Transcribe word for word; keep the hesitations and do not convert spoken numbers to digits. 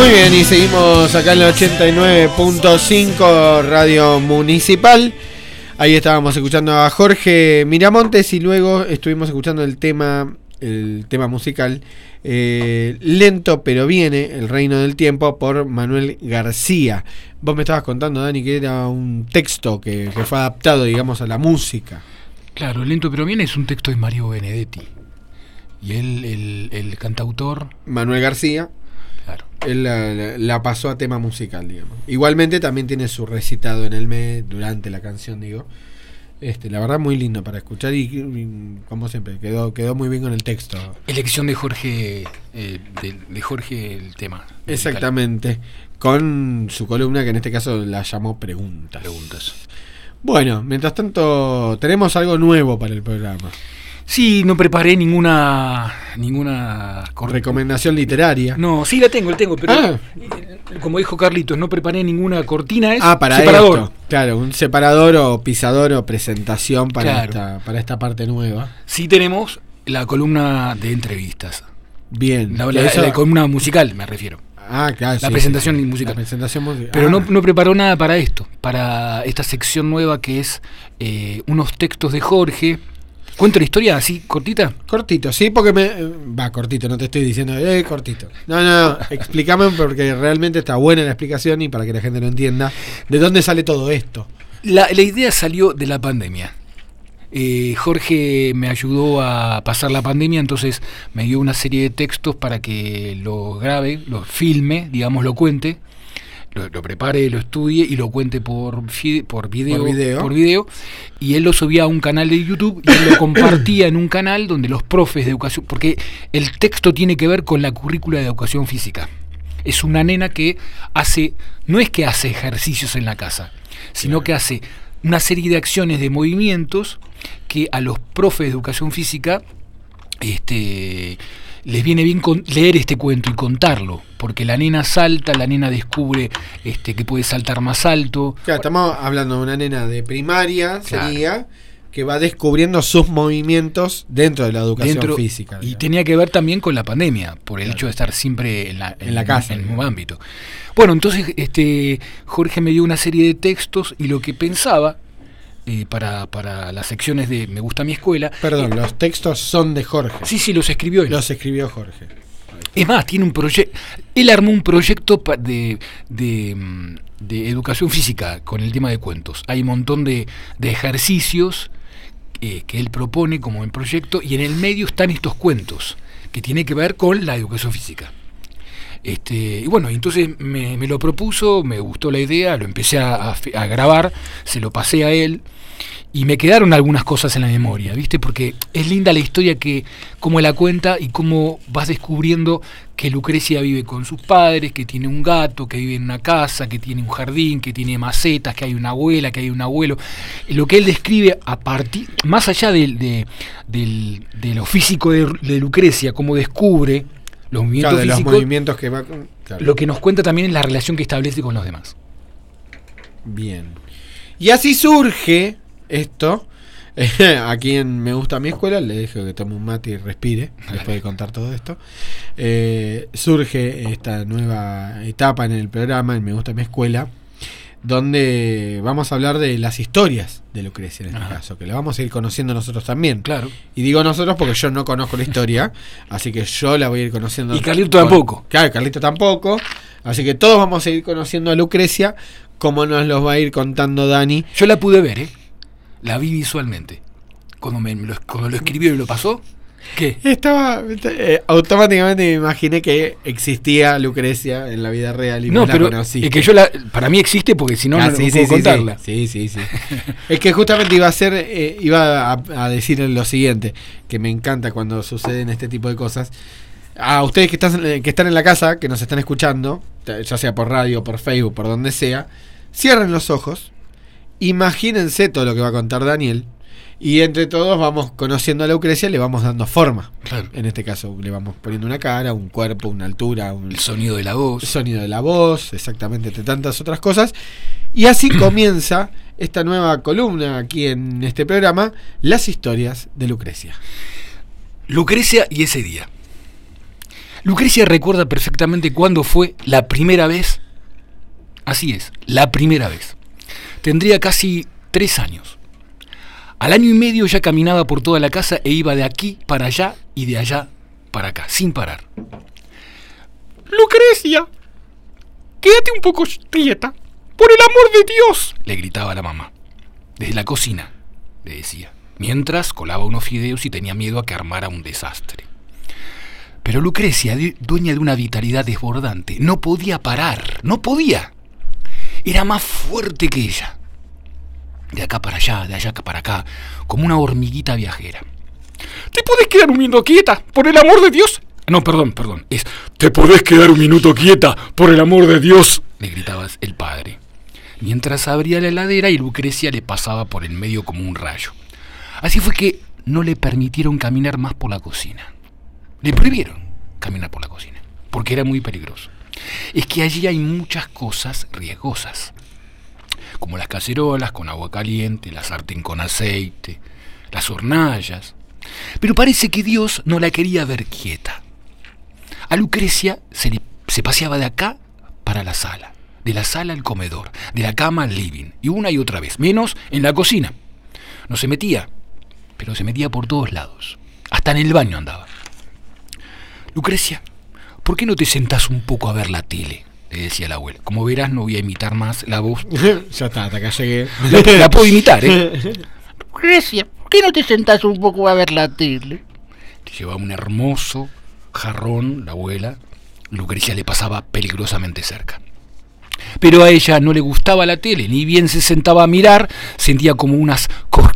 Muy bien, y seguimos acá en la ochenta y nueve punto cinco Radio Municipal. Ahí estábamos escuchando a Jorge Miramontes y luego estuvimos escuchando el tema, el tema musical eh, Lento pero viene, El reino del tiempo, por Manuel García. Vos me estabas contando, Dani, que era un texto que, que fue adaptado, digamos, a la música. Claro, Lento pero viene es un texto de Mario Benedetti. Y él, el, el cantautor... Manuel García. Claro. Él la, la, la pasó a tema musical, digamos. Igualmente también tiene su recitado en el mes, durante la canción, digo. Este, la verdad muy lindo para escuchar y, y como siempre, quedó, quedó muy bien con el texto. Elección de Jorge, eh, de, de Jorge el tema. Exactamente. Musical. Con su columna que en este caso la llamó Preguntas. Preguntas. Bueno, mientras tanto, tenemos algo nuevo para el programa. Sí, no preparé ninguna ninguna recomendación literaria. No, sí la tengo, la tengo, pero ah. como dijo Carlitos, no preparé ninguna cortina, es ah, para separador. Esto. Claro, un separador o pisador o presentación para, claro. esta, para esta parte nueva. Sí tenemos la columna de entrevistas. Bien. La, la, la, la columna musical, me refiero. Ah, claro. La sí, presentación sí, musical. La presentación musical. Pero ah. no, no preparó nada para esto, para esta sección nueva que es eh, unos textos de Jorge. ¿Cuento la historia así, cortita? Cortito, sí, porque me... Va, cortito, no te estoy diciendo, eh, cortito. No, no, no, explícame porque realmente está buena la explicación y para que la gente lo entienda. ¿De dónde sale todo esto? La, la idea salió de la pandemia. Eh, Jorge me ayudó a pasar la pandemia, entonces me dio una serie de textos para que lo grabe, lo filme, digamos, lo cuente. Lo, lo prepare, lo estudie y lo cuente por, por, video, por video por video y él lo subía a un canal de YouTube y él lo compartía en un canal donde los profes de educación, porque el texto tiene que ver con la currícula de educación física. Es una nena que hace, no es que hace ejercicios en la casa, sino claro. que hace una serie de acciones, de movimientos que a los profes de educación física este les viene bien con leer este cuento y contarlo, porque la nena salta, la nena descubre este que puede saltar más alto. Claro, estamos hablando de una nena de primaria, claro. sería, que va descubriendo sus movimientos dentro de la educación dentro, física. Y digamos. Tenía que ver también con la pandemia, por el claro. hecho de estar siempre en la, en, en la casa, en el mismo ámbito. Bueno, entonces este Jorge me dio una serie de textos y lo que pensaba Eh, para, para las secciones de Me Gusta Mi Escuela. Perdón, eh, los textos son de Jorge. Sí, sí, los escribió él. Los escribió Jorge. Es más, tiene un proyecto. Él armó un proyecto de, de, de educación física con el tema de cuentos. Hay un montón de, de ejercicios eh, que él propone como en proyecto y en el medio están estos cuentos que tienen que ver con la educación física. Este, y bueno, entonces me, me lo propuso, me gustó la idea, lo empecé a, a, a grabar, se lo pasé a él y me quedaron algunas cosas en la memoria, ¿viste? Porque es linda la historia que cómo la cuenta y cómo vas descubriendo que Lucrecia vive con sus padres, que tiene un gato, que vive en una casa, que tiene un jardín, que tiene macetas, que hay una abuela, que hay un abuelo. Lo que él describe a partir, más allá de, de, de, de lo físico de, de Lucrecia, cómo descubre los movimientos claro, de físicos, los movimientos que va con, claro. Lo que nos cuenta también es la relación que establece con los demás. Bien. Y así surge esto. Aquí en Me Gusta Mi Escuela, le dejo que tome un mate y respire después de contar todo esto. Eh, surge esta nueva etapa en el programa, en Me Gusta Mi Escuela, donde vamos a hablar de las historias de Lucrecia en este Ajá. caso, que la vamos a ir conociendo nosotros también. Claro. Y digo nosotros porque yo no conozco la historia, así que yo la voy a ir conociendo. Y Carlito tampoco. Claro, Carlito tampoco. Así que todos vamos a ir conociendo a Lucrecia, como nos los va a ir contando Dani. Yo la pude ver, ¿eh? La vi visualmente. Cuando, me, lo, cuando lo escribió y lo pasó, ¿qué? Estaba eh, automáticamente me imaginé que existía Lucrecia en la vida real y no, me pero la conocí. Es que yo la, para mí existe porque si no ah, no, sí, no sí, puedo sí, contarla. Sí, sí, sí. sí. Es que justamente iba a hacer, eh, iba a, a decir lo siguiente, que me encanta cuando suceden este tipo de cosas. A ustedes que están, que están en la casa, que nos están escuchando, ya sea por radio, por Facebook, por donde sea, cierren los ojos, imagínense todo lo que va a contar Daniel. Y entre todos vamos conociendo a Lucrecia, le vamos dando forma. Claro. En este caso le vamos poniendo una cara, un cuerpo, una altura, un el sonido de la voz. El sonido de la voz, exactamente, entre tantas otras cosas. Y así comienza esta nueva columna aquí en este programa, Las historias de Lucrecia. Lucrecia y ese día. Lucrecia recuerda perfectamente cuándo fue la primera vez. Así es, la primera vez. Tendría casi tres años. Al año y medio ya caminaba por toda la casa e iba de aquí para allá y de allá para acá, sin parar. Lucrecia, quédate un poco quieta, por el amor de Dios, le gritaba la mamá. Desde la cocina, le decía, mientras colaba unos fideos y tenía miedo a que armara un desastre. Pero Lucrecia, dueña de una vitalidad desbordante, no podía parar, no podía. Era más fuerte que ella. De acá para allá, de allá para acá, como una hormiguita viajera. ¿Te podés quedar un minuto quieta, por el amor de Dios? No, perdón, perdón, es ¿te podés quedar un minuto quieta, por el amor de Dios? Le gritaba el padre, mientras abría la heladera y Lucrecia le pasaba por el medio como un rayo. Así fue que no le permitieron caminar más por la cocina. Le prohibieron caminar por la cocina, porque era muy peligroso. Es que allí hay muchas cosas riesgosas, como las cacerolas con agua caliente, la sartén con aceite, las hornallas. Pero parece que Dios no la quería ver quieta. A Lucrecia se, le, se paseaba de acá para la sala, de la sala al comedor, de la cama al living, y una y otra vez, menos en la cocina. No se metía, pero se metía por todos lados. Hasta en el baño andaba. Lucrecia, ¿por qué no te sentás un poco a ver la tele? Le decía la abuela. Como verás, no voy a imitar más la voz. Ya está, hasta acá llegué. La, la puedo imitar, ¿eh? Lucrecia, ¿por qué no te sentás un poco a ver la tele? Llevaba un hermoso jarrón, la abuela. Lucrecia le pasaba peligrosamente cerca. Pero a ella no le gustaba la tele, ni bien se sentaba a mirar, sentía como unas cosquillas